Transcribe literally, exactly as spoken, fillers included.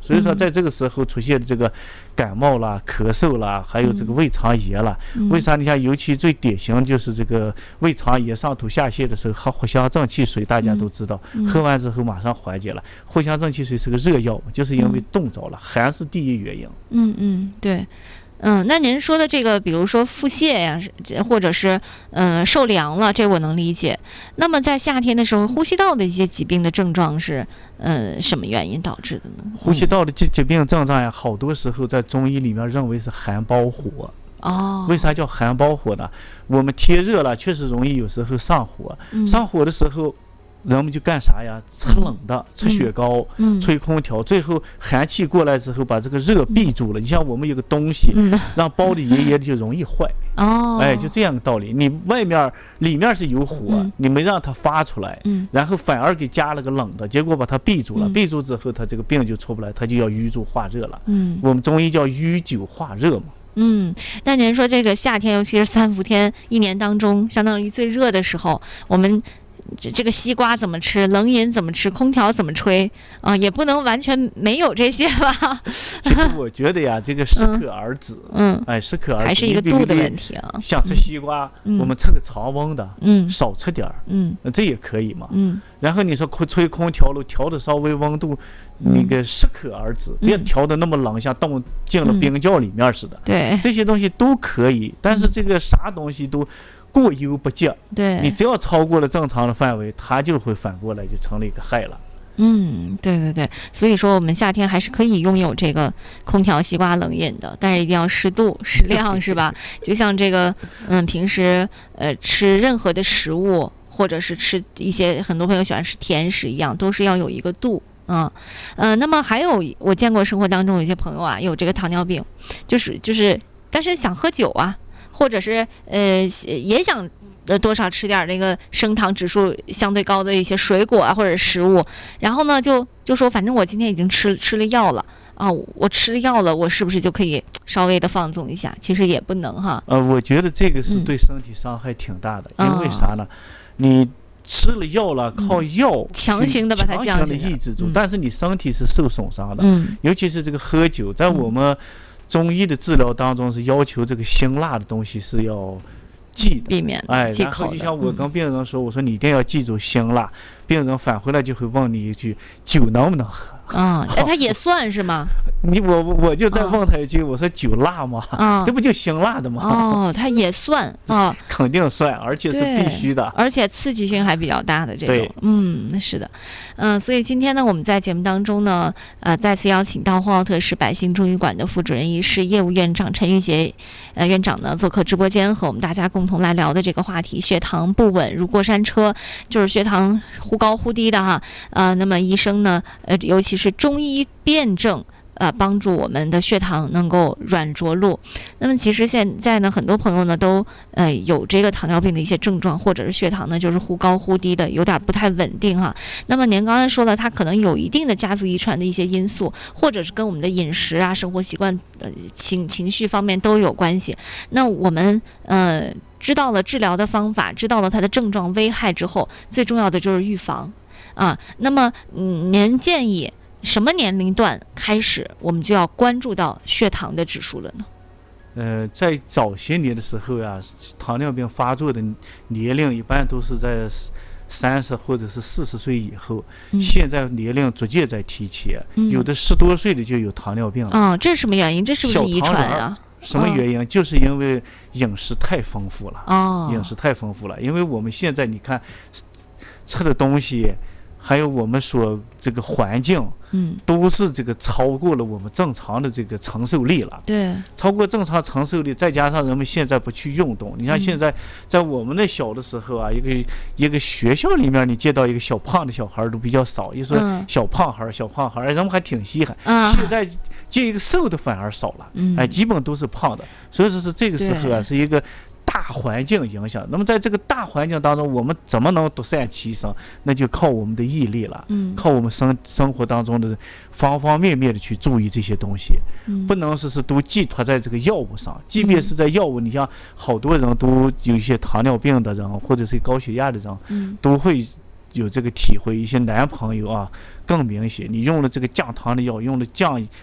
所以说在这个时候出现的这个感冒啦、咳嗽啦，还有这个胃肠炎啦， 嗯、 为啥？你看，尤其最典型就是这个胃肠炎上吐下泻的时候，喝藿香正气水，大家都知道， 嗯、 喝完之后马上缓解了。藿香正气水是个热药，就是因为冻着了，寒是第一原因。 嗯嗯，对。嗯，那您说的这个，比如说腹泻呀，或者是嗯、呃、受凉了，这我能理解。那么在夏天的时候，呼吸道的一些疾病的症状是呃什么原因导致的呢？ 呼吸道的疾疾病症状呀，好多时候在中医里面认为是寒包火。 哦， 为啥叫寒包火呢？我们天热了，确实容易有时候上火。 嗯、上火的时候。人们就干啥呀？吃冷的，嗯、吃雪糕， 嗯、 吹空调，最后寒气过来之后，把这个热闭住了。你、嗯、像我们有个东西， 嗯、 让包的严严的，就容易坏。 哦， 哎，就这样的道理。你外面里面是有火， 嗯、 你没让它发出来， 嗯、 然后反而给加了个冷的，结果把它闭住了。 嗯、 闭住之后，它这个病就出不来，它就要瘀住化热了。 嗯， 我们中医叫瘀久化热嘛。 嗯，那您说这个夏天，尤其是三伏天，一年当中相当于最热的时候，我们。这这个西瓜怎么吃，冷饮怎么吃，空调怎么吹啊、呃？也不能完全没有这些吧？ 这个我觉得呀，这个适可而止。 嗯， 哎，适可而止， 还是一个度的问题啊。 想吃西瓜， 嗯、 我们吃个常温的， 嗯， 少吃点儿， 嗯， 这也可以嘛。 嗯。 然后你说吹空调了，调的稍微温度，那个适可而止， 嗯、 别调的那么冷，像冻进了冰窖里面似的。 嗯、对， 这些东西都可以，但是这个啥东西都。过犹不及， 对， 你只要超过了正常的范围，它就会反过来就成了一个害了。 嗯，对对对，所以说我们夏天还是可以拥有这个空调、西瓜、冷饮的，但是一定要适度、适量，是吧？就像这个，嗯，平时呃吃任何的食物，或者是吃一些很多朋友喜欢吃甜食一样，都是要有一个度。嗯，呃，那么还有我见过生活当中有些朋友啊，有这个糖尿病，就是就是，但是想喝酒啊。或者是呃也想呃多少吃点那个升糖指数相对高的一些水果啊或者食物，然后呢就就说反正我今天已经吃吃了药了啊，我吃了药了，我是不是就可以稍微的放纵一下？其实也不能哈。 呃，我觉得这个是对身体伤害挺大的， 嗯、 因为啥呢？你吃了药了，靠药、 嗯、强行的把它降下来， 强行的抑制住、 嗯， 但是你身体是受损伤的。 嗯， 尤其是这个喝酒，在我们中医的治疗当中是要求这个辛辣的东西是要忌的， 避免哎， 忌口的。 然后就像我跟病人说，嗯、我说你一定要记住辛辣，病人返回来就会问你一句：酒能不能喝？ 啊、嗯，哎，他也算是吗？ 你我我就再问他一句，哦、我说酒辣吗？ 啊、 这不就辛辣的吗？ 哦，他也算啊， 肯定算，而且是必须的， 而且刺激性还比较大的这种。嗯，是的，嗯、呃，所以今天呢，我们在节目当中呢，呃，再次邀请到呼和浩特市百姓中医馆的副主任医师、业务院长陈玉杰，呃，院长呢做客直播间，和我们大家共同来聊的这个话题：血糖不稳如过山车，就是血糖忽高忽低的哈。呃，那么医生呢，呃，尤其是中医辨证。呃，帮助我们的血糖能够软着陆。那么其实现在呢，很多朋友呢都呃有这个糖尿病的一些症状，或者是血糖呢就是忽高忽低的，有点不太稳定哈。那么您刚才说了，它可能有一定的家族遗传的一些因素，或者是跟我们的饮食啊、生活习惯、呃情情绪方面都有关系。那我们呃知道了治疗的方法，知道了它的症状危害之后，最重要的就是预防啊。那么嗯，您建议什么年龄段开始我们就要关注到血糖的指数了呢？ 呃，在早些年的时候呀，糖尿病发作的年龄一般都是在三十或者是四十岁以后、嗯，现在年龄逐渐在提前，嗯、有的十多岁的就有糖尿病了。 啊、哦，这是什么原因？这是不是遗传啊？ 什么原因、哦？就是因为饮食太丰富了。 哦， 饮食太丰富了，因为我们现在你看吃的东西。还有我们所这个环境， 嗯， 都是这个超过了我们正常的这个承受力了。 对， 超过正常承受力，再加上人们现在不去运动，你看现在在我们那小的时候啊，一个一个学校里面，你见到一个小胖的小孩都比较少，一说小胖孩、小胖孩，人们还挺稀罕。 嗯、 现在见一个瘦的反而少了， 嗯、 哎，基本都是胖的。所以说是这个时候啊，是一个大环境影响。那么在这个大环境当中，我们怎么能独善其身？那就靠我们的毅力了， 嗯， 靠我们生生活当中的方方面面的去注意这些东西， 嗯、 不能说是都寄托在这个药物上。即便是在药物，你像好多人都有一些糖尿病的人，或者是高血压的人， 嗯、 都会有这个体会，一些男朋友啊更明显。你用了这个降糖的药，用了降